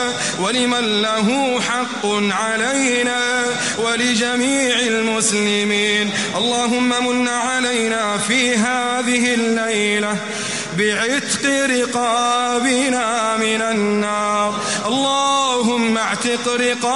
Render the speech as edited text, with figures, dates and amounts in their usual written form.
ولمن له حق علينا ولجميع المسلمين. اللهم من علينا في هذه الليلة بعتق رقابنا من النار. اللهم اعتق رقابنا